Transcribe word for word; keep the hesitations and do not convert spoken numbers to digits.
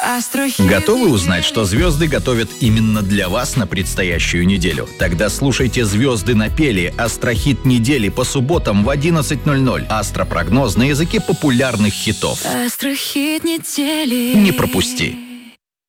Астрохит. Готовы узнать, что звезды готовят именно для вас на предстоящую неделю? Тогда слушайте «Звезды напели» Астрохит недели по субботам в одиннадцать ноль ноль. Астропрогноз на языке популярных хитов. Астрохит недели. Не пропусти!